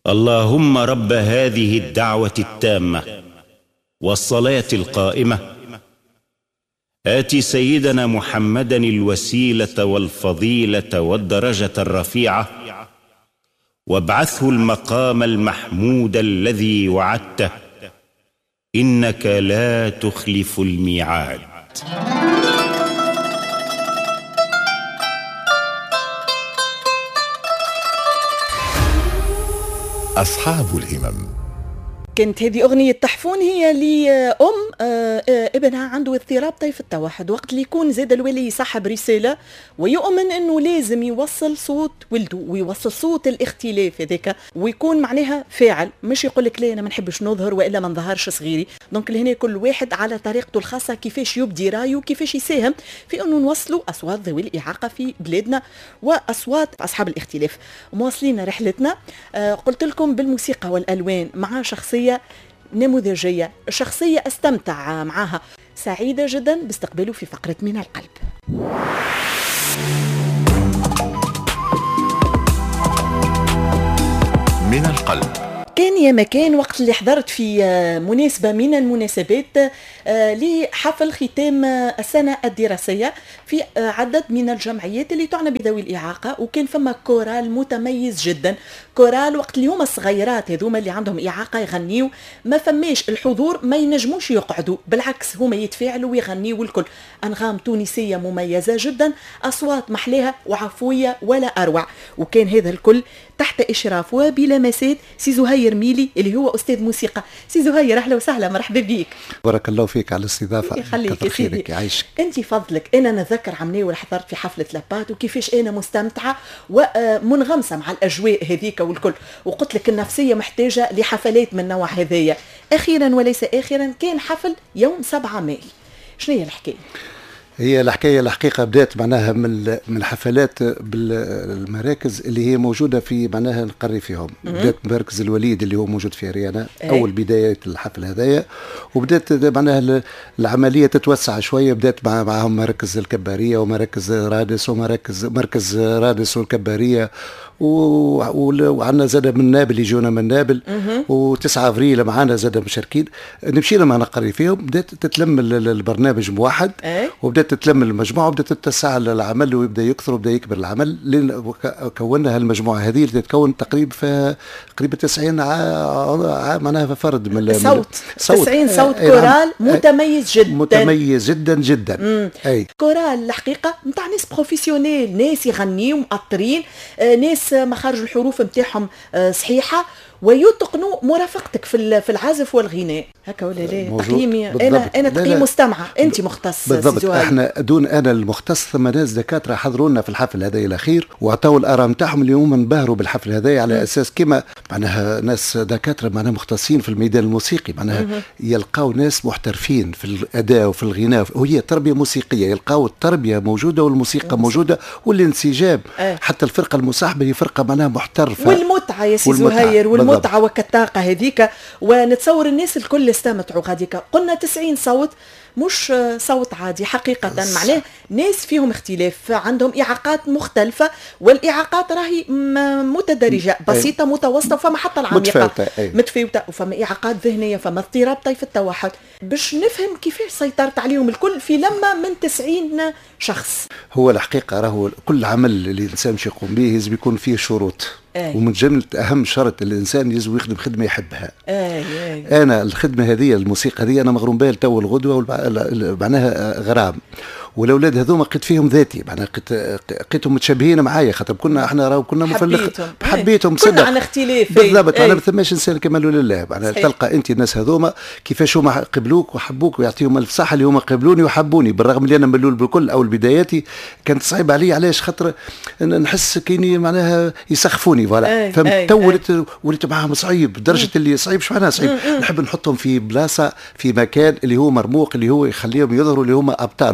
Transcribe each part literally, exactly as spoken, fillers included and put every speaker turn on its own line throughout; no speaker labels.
اللهم رب هذه الدعوة التامة والصلاة القائمة آت سيدنا محمدا الوسيلة والفضيلة والدرجة الرفيعة وابعثه المقام المحمود الذي وعدته إنك لا تخلف الميعاد.
أصحاب الهمم.
كانت هذه أغنية تحفون هي لأم ابنها عنده اضطراب طيف التوحد، وقت اللي يكون زاد الولي يصحب رسالة ويؤمن أنه لازم يوصل صوت ولده ويوصل صوت الاختلاف هذاك ويكون معناها فاعل، مش يقول لك لا أنا ما نحبش نظهر وإلا ما نظهرش صغيري. دونك لهنا كل واحد على طريقته الخاصة كيفاش يبدي رايه وكيفاش يساهم في أنه نوصلوا أصوات ذوي الإعاقة في بلادنا وأصوات أصحاب الاختلاف. مواصلين رحلتنا، قلت لكم بالموسيقى والألوان مع شخصية نموذجية، شخصية استمتع معها، سعيدة جدا باستقباله في فقرة من القلب.
من القلب.
كان يا مكان وقت اللي حضرت في مناسبة من المناسبات لحفل ختام السنة الدراسية في عدد من الجمعيات اللي تعنى بذوي الإعاقة، وكان فما كورال متميز جدا، كورال وقت اللي هما الصغيرات هذوما اللي عندهم إعاقة يغنيوا ما فماش الحضور ما ينجموش يقعدوا، بالعكس هما يتفاعلوا ويغنيوا والكل. أنغام تونسية مميزة جدا، أصوات محليها وعفوية ولا أروع، وكان هذا الكل تحت إشراف وبلمسات سي زهير ميلي اللي هو أستاذ موسيقى. سي زهير أهلا وسهلا، مرحبا بك.
بارك الله فيك على الاستضافة.
يخليك
خيرك يعيشك.
أنت فضلك، أنا نذكر عمني ولا حضرت في حفلة لابات وكيفاش أنا مستمتعة ومنغمسة مع الأجواء هذيك والكل، وقلت لك النفسية محتاجة لحفلات من نوع هذايا. أخيرا وليس آخرا كان حفل يوم سبعة ماي، شنو هي الحكاية؟
هي الحكايه الحقيقه بدات معناها من من الحفلات بالمراكز اللي هي موجوده في معناها نقري فيهم. بدات مركز الوليد اللي هو موجود في ريانا اول بدايه الحفل هذايا، وبدات معناها العمليه تتوسع شويه، بدات مع معهم مراكز الكباريه ومراكز رادس ومراكز مركز رادس والكباريه، وعندنا زاد من نابل يجونا من نابل، وتسعة افريل معنا زاد مشاركين. مشينا مع نقري فيهم، بدات تتلم البرنامج موحد وبدات تتلم المجموعه وبدات تتسع العمل ويبدا يكثر ويبدا يكبر العمل، لين كوننا هالمجموعه هذه اللي تتكون تقريبا في قريب تسعين معناها فرد من
صوت, صوت. تسعين صوت كورال متميز جدا
متميز جدا جدا.
اي كورال الحقيقه نتاع ناس بروفيسيونيل، ناس يغنيوا مقطرين، ناس مخارج الحروف نتاعهم صحيحه ويتقنوا مرافقتك في في العزف والغناء هكا ولا لا؟ تقييمي انا انا تقييم مستمعه، انت مختص
بالضبط. احنا دون انا المختص، ثم ناس دكاتره حضروا لنا في الحفل هذا الاخير واعطوا الاراء نتاعهم اليوم، انبهروا بالحفل هذا على اساس كما معناها ناس دكاتره معناها مختصين في الميدان الموسيقي، معناها يلقاو ناس محترفين في الاداء وفي الغناء، وهي تربيه موسيقيه، يلقاو التربيه موجوده والموسيقى موجوده والانسجام. أه. حتى الفرقه المصاحبه هي فرقه معناها محترفه،
والمتعه يا سي زهير والمتعه وكالطاقه هذيك، ونتصور الناس الكل استمتعوا غاديك. قلنا تسعين صوت مش صوت عادي حقيقة، معناه ناس فيهم اختلاف، عندهم إعاقات مختلفة، والإعاقات راهي متدرجة، بسيطة متوسطة، وفما حتى العميقة متفاوتة، وفما إعاقات ذهنية، فما اضطراب طيف التوحد، باش نفهم كيفاش سيطرت عليهم الكل في لمة من تسعين شخص.
هو الحقيقة راهو كل عمل اللي الإنسان مش يقوم به لازم يكون فيه شروط. أي. ومن جملة أهم شرط الإنسان يجب يخدم خدمة يحبها. أي أي. أنا الخدمة هذه الموسيقى هذه أنا مغروم بها تو الغدوة، معناها غرام، والاولاد هذوما لقيت فيهم ذاتي، معناها لقيتهم متشابهين معايا، خاطر كنا احنا راهو كنا مفلخ حبيتهم
كنا عن اختلاف
بالضبط. انا ما ثماش انسان كمال لله، معناها تلقى انت الناس هذوما كيفاش هما قبلوك وحبوك ويعطيهم الف صحه اللي هما قبلوني وحبوني، بالرغم اللي انا ملول بالكل اول بداياتي كانت صعيبه علي. علاش؟ خاطر نحس كيني معناها يسخفوني فوالا، فهمت؟ تو وليت وليت معاهم صعيب لدرجه اللي صعيب. شو معناها صعيب؟ نحب نحطهم في بلاصه في مكان اللي هو مرموق، اللي هو يخليهم يظهروا اللي هما ابطال، هما فعلا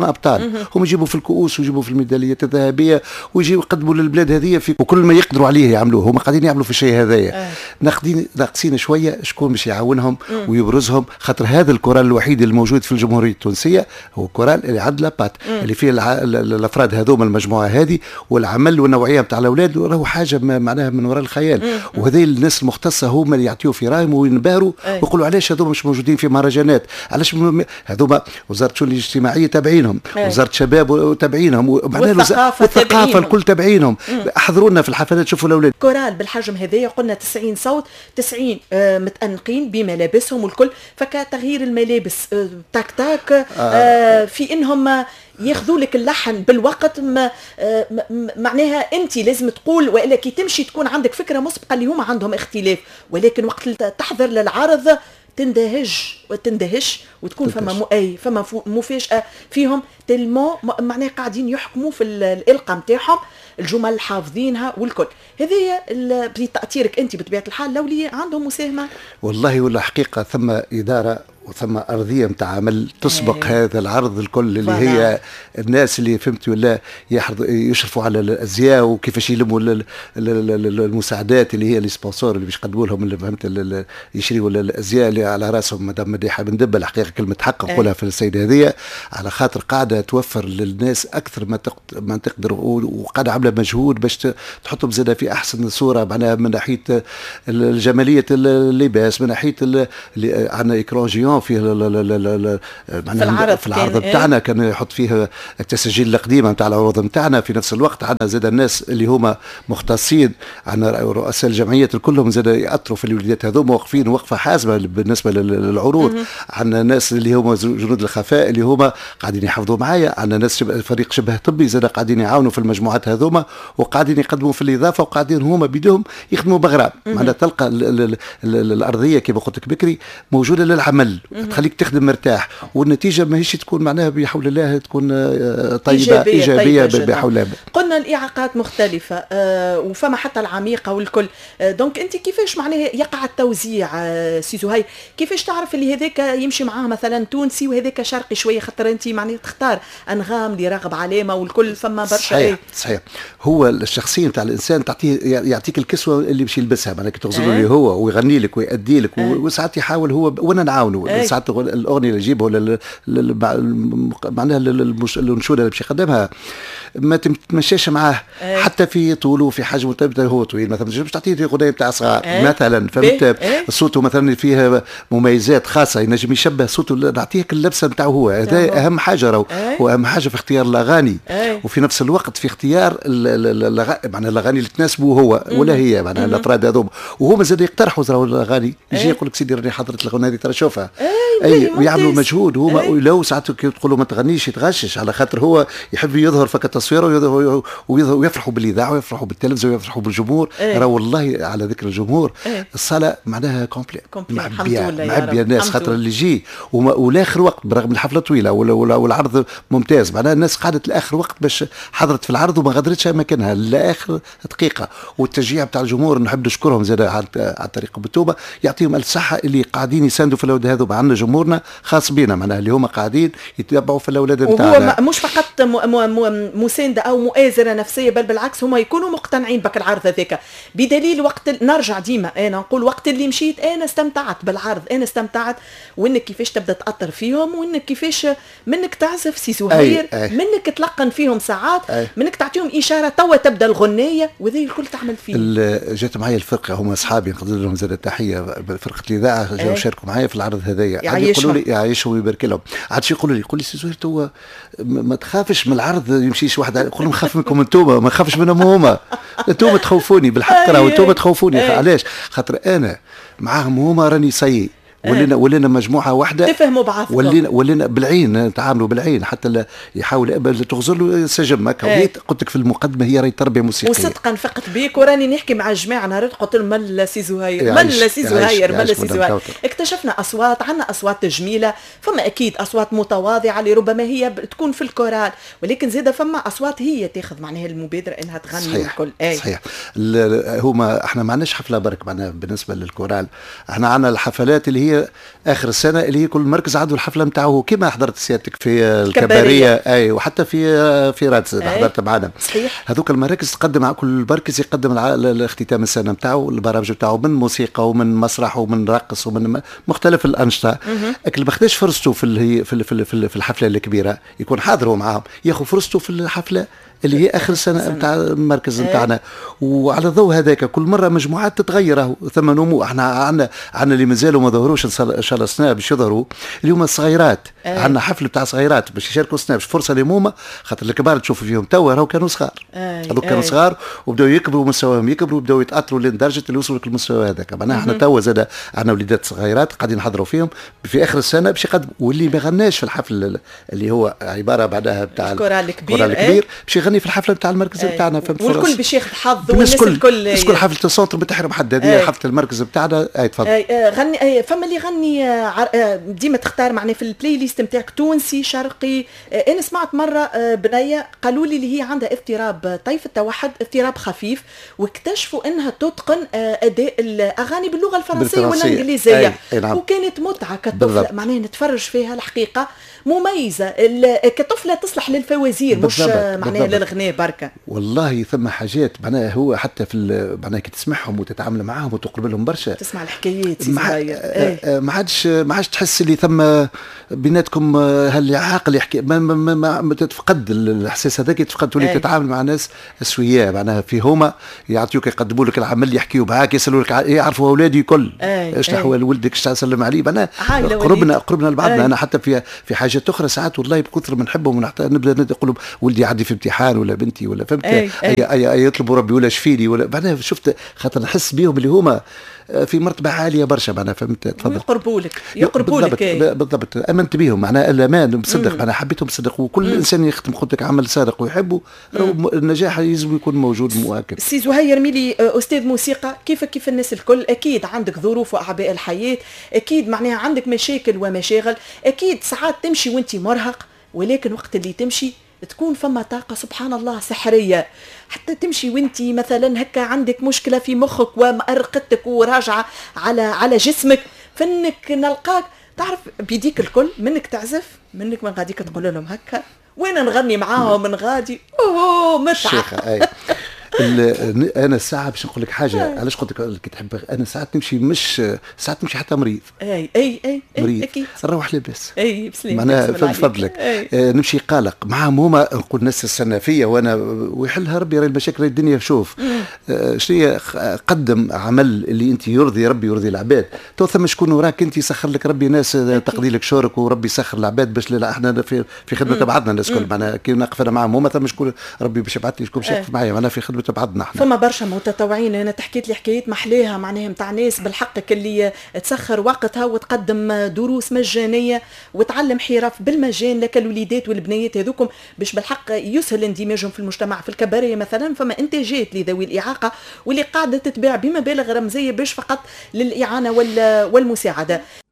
هما ابطال، هم يجيبوا في الكؤوس ويجيبوا في الميداليات الذهبيه ويجيوا يقدموا للبلاد هذه في وكل ما يقدروا عليه يعملوه، هما قاعدين يعملوا في الشيء هذايا. ناقدين ناقصين شويه شكون باش يعاونهم ويبرزهم، خاطر هذا الكورال الوحيد الموجود في الجمهوريه التونسيه هو الكورال اللي عند لابات اللي فيه الافراد هذوما المجموعه هذه، والعمل والنوعيه نتاع الاولاد راهو حاجه معناها من وراء الخيال. وهذه الناس المختصه هما اللي يعطيوا في رايهم وينبهروا ويقولوا علاش هذوما مش موجودين في مهرجانات، علاش هذوما وزاره الشؤون الاجتماعيه تابعينهم، وزاره الشباب تابعينهم،
والثقافه
والثقافه الكل تابعينهم. احضرونا في الحفلات شوفوا الاولاد.
كورال بالحجم هذايا قلنا تسعين صوت، تسعين آه متأنقين بملابسهم والكل، فكتغيير الملابس آه تاك تاك آه آه في انهم ياخذوا لك اللحن بالوقت، ما آه معناها انت لازم تقول، والا كي تمشي تكون عندك فكره مسبقه اللي هما عندهم اختلاف، ولكن وقت تحضر للعرض تندهج وتندهش وتكون فما مو اي فما مفاجاه فيهم تلمو معناها قاعدين يحكموا في الالقاء نتاعهم، الجمل حافظينها والكل. هذه بتاثيرك انت بطبيعه الحال لولي عندهم مساهمه.
والله ولا حقيقه ثم اداره وثم ارضيه نتاع عمل تسبق ايه. هذا العرض الكل اللي فضل. هي الناس اللي فهمت ولا يشرفوا على الازياء وكيفاش يلموا المساعدات اللي هي السبونسور اللي باش يقدموا لهم اللي فهمت يشريوا الازياء اللي على راسهم مدام مديحه بن دبه. الحقيقه كلمه حق نقولها في السيده هذه، على خاطر قاعده توفر للناس اكثر ما ما تقدر، وقاعده عامله مجهود باش تحطهم زاده في احسن صوره، معناها من ناحيه الجماليه اللباس، من ناحيه عندنا اكران جيون فيه
في العرض,
في العرض بتاعنا كان يحط فيه التسجيل القديمه نتاع العروض نتاعنا. في نفس الوقت عندنا زاد الناس اللي هما مختصين، عندنا رؤساء الجمعيات كلهم زاد ياثروا في الوليدات هذوما، واقفين وقفه حازمه بالنسبه للعروض. عندنا ناس اللي هما جنود الخفاء اللي هما قاعدين يحافظوا معايا، عندنا ناس فريق شبه طبي زاد قاعدين يعاونوا في المجموعات هذوما، وقاعدين يقدموا في الاضافه، وقاعدين هما بيدهم يخدموا بغرام. معناتها تلقى الارضيه كما قلت لك بكري موجوده للعمل، تخليك تخدم مرتاح، والنتيجه ماهيش تكون معناها بحول الله تكون طيبه ايجابيه, إيجابية طيبة بحول الله.
قلنا الاعاقات مختلفه آه وفما حتى العميقه والكل. آه دونك انت كيفاش معناها يقع التوزيع آه سي زهير؟ كيفاش تعرف اللي هذاك يمشي معاه مثلا تونسي وهذاك شرقي شويه، خاطر انت معناها تختار انغام اللي راغب علامه والكل فما برشا.
صحيح صحيح. هو الشخصيه نتاع الانسان تعطيه يعطيك الكسوه اللي باش يلبسها، معناها كي تغزلوا لي هو ويغني لك ويأدي لك، وساعات يحاول هو وانا نعاونه، ساعات الاغنيه اللي يجيبها ولا معناها الانشوده اللي باش يقدمها ما تمشيش معاه أي. حتى في طوله وفي حجمه تبدا هو طويل مثلا، مش تعطيه اغنيه بتاع صغار مثلا، فهمت؟ صوته مثلا فيها مميزات خاصه ينجم يشبه صوته، نعطيه اللبسه نتاعو هو، هذا اهم حاجه راهو، واهم حاجه في اختيار الاغاني أي. وفي نفس الوقت في اختيار معناها الاغاني اللي تناسبه هو ولا هي، معناها الافراد هذوما، وهما زاد يقترحوا الاغاني، يجي يقول لك سيدي راني حضرت الاغنيه هذه ترى شوفها اي، ويعملوا مجهود هما. لو ساعات تقول له ما تغنيش يتغشش، على خاطر هو يحب يظهر فك تصويره ويفرحوا بالاذاعه ويفرحوا بالتلفزيون ويفرحوا بالجمهور. راه والله على ذكر الجمهور الصاله معناها كومبلي معبيه معبيه الناس، خاطر اللي يجي والاخر وقت برغم الحفله طويله والعرض ممتاز، معناها الناس قعدت لاخر وقت باش حضرت في العرض وما غادرتش مكانها لاخر دقيقه. والتشجيع بتاع الجمهور نحب نشكرهم زاد على طريق بالتوبه، يعطيهم الصحه اللي قاعدين يساندوا في الاولاد هذو. عندنا جمهورنا خاص بينا معناها اللي هما قاعدين يتبعوا في الاولاد نتاعنا،
وهو مش فقط مسانده او مؤازره نفسيه، بل بالعكس هما يكونوا مقتنعين بك العرض هذاك. بدليل وقت نرجع ديما انا نقول وقت اللي مشيت انا استمتعت بالعرض، انا استمتعت، وانك كيفاش تبدا تاثر فيهم، وانك كيفاش منك تعزف سي زهير، منك تلقن فيهم ساعات، أي. منك تعطيهم اشاره توا تبدا الغنيه، وذي الكل تعمل فيه.
جات معايا الفرقه هما اصحابي نقدر لهم زاد التحيه، فرقه الاذاعه جاوا شاركوا معايا في العرض هذايا، يقولوا لي يعيشهم ويبارك لهم. عاد شي يقولوا لي يقول لي سي زهير توا ما تخافش من العرض يمشيش واحد، نقول لهم نخاف منكم انتوما، ما نخافش منهم هما، انتوما تخوفوني بالحق، راهو انتوما تخوفوني. علاش؟ خاطر انا معاهم هما راني سيء، ولينا ولينا مجموعه واحده
تفهموا بعضكم،
ولينا ولينا بالعين نتعاملوا بالعين، حتى يحاول تغزر له سجم هكا. قلت لك في المقدمه هي راهي تربيه موسيقيه،
وصدقا فقت بيك وراني نحكي مع الجماعه نهار قلت لهم ملا سي زهير ملا سي زهير ملا سي زهير. اكتشفنا اصوات، عندنا اصوات جميله، فما اكيد اصوات متواضعه اللي ربما هي تكون في الكورال، ولكن زاده فما اصوات هي تاخذ معناها المبادره انها تغني الكل.
صحيح. هما احنا ما عندناش حفله برك معناها بالنسبه للكورال، احنا عندنا الحفلات اللي هي الثقافيه اخر السنه اللي هي كل مركز عنده الحفله نتاعو كما حضرت سيادتك في الكباريه اي وحتى في في رادس حضرت معنا.
صحيح.
هذوك المراكز تقدم على كل مركز يقدم الاختتام السنه نتاعو البرامج نتاعو من موسيقى ومن مسرح ومن رقص ومن مختلف الانشطه. لكن ما خداش فرصته في في في الحفله الكبيره يكون حاضر معاهم ياخذ فرصته في الحفله اللي هي اخر سنه نتاع المركز نتاعنا. وعلى ضوء هذاك كل مره مجموعات تتغير ثم نمو. احنا عندنا عندنا اللي مازالوا ما ظهروش ان شاء الله السنه باش يظهروا اللي هما الصغيرات. عندنا حفل بتاع صغيرات باش يشاركوا السنه باش فرصه لهم خاطر الكبار تشوفوا فيهم توا راهو كانوا صغار. هذوك كانوا صغار وبداوا يكبروا مستواهم يكبروا وبداوا يتاثروا لدرجه اللي وصلوا للمستوى هذاك. معناها احنا توا زاد عندنا وليدات صغيرات قاعدين نحضروا فيهم في اخر السنه باش يقدموا. واللي ما غناش في الحفل اللي هو عباره بعدها بتاع
الكورال الكبير
الكبير باش يغني في الحفله بتاع المركز بتاعنا. فهمت
والكل باش ياخذ حظ والناس الكل
الكل حفله السونتر بتحرم حد. هذه حفله المركز بتاعنا. اي تفضل.
أي غني أي فما اللي يغني ديما تختار معناه في البلاي ليست نتاعك تونسي شرقي. انا سمعت مره بنيه قالوا لي اللي هي عندها اضطراب طيف التوحد اضطراب خفيف واكتشفوا انها تتقن اداء الاغاني باللغه الفرنسيه والانجليزيه.
نعم.
وكانت متعه كطفله معناه نتفرج فيها الحقيقه مميزه كطفله تصلح للفوازير مش معناها للغناء بركه.
والله ثم حاجات معناها هو حتى في معناها كي تسمعهم وتتعامل معاهم وتقرب لهم برشا
تسمع الحكايات
ما ايه. ما عادش ما عادش تحس اللي ثم بيناتكم هل عاقل يحكي ما, ما, ما, ما تتفقد الاحساس هذاك تفقد تولي ايه. تتعامل مع ناس سوياء معناها في هما يعطيوك يقدموا لك العمل يحكيوا معاك يسالوا لك يعرفوا اولادي الكل ايش ايه. احوال ولدك ايش تسلم عليه معناها قربنا قربنا لبعضنا ايه. انا حتى في في حاجات اخرى ساعات والله بكثر من نحبهم نبدا نقول ولدي عندي في امتحان ولا بنتي ولا فهمت اي, أي, أي, أي يطلبوا ربي ولا شفيني ولا معناها شفت خاطر نحس بيهم اللي هما في مرتبه عاليه برشا معناها فهمت. تفضل.
يقربوا لك يقربوا لك
بالضبط امنت بهم معناها الامان مصدق معناها حبيتهم مصدق وكل مم. انسان يختم قلت لك عمل صادق ويحبه النجاح يلزم يكون موجود مؤكد.
سي زهير ميلي استاذ موسيقى كيفك كيف الناس الكل اكيد عندك ظروف واعباء الحياه اكيد معناها عندك مشاكل ومشاغل اكيد ساعات تمشي وانت مرهق ولكن وقت اللي تمشي تكون فما طاقة سبحان الله سحرية حتى تمشي وانتي مثلا هكا عندك مشكلة في مخك ومأرقتك وراجعة على على جسمك فانك نلقاك تعرف بيديك الكل منك تعزف منك من غاديك تقول لهم هكا وين نغني معاهم من غادي اوه متعة.
انا الساعه باش نقول لك حاجه علاش قلت لك كي تحب انا ساعات نمشي مش ساعات نمشي حتى مريض
اي اي اي
مريض
اكيد
نروح لاباس
اي بسلام
معناها في فضلك آه نمشي قلق معاهم هما نقول الناس السنافيه وانا ويحلها ربي راهي المشاكل الدنيا شوف آه شنو قدم عمل اللي انت يرضي ربي يرضي العباد تو ثم شكون وراك انت يسخر لك ربي ناس تقضي لك شورك وربي يسخر العباد باش احنا في في خدمه بعضنا الناس الكل معناها كي نقف انا معاهم هما ثم شكون ربي باش يبعث لي شكون باش يقف معايا انا في خدمه بعضنا احنا.
فما برشا متطوعين انا تحكيت لي حكايات محليها معناها نتاع ناس بالحق اللي تسخر وقتها وتقدم دروس مجانيه وتعلم حرف بالمجان لك الوليدات والبنيات هذوكم باش بالحق يسهل اندماجهم في المجتمع. في الكباريه مثلا فما انتاجات لذوي الاعاقه واللي قاعده تتباع بمبالغ رمزيه باش فقط للاعانه والمساعده.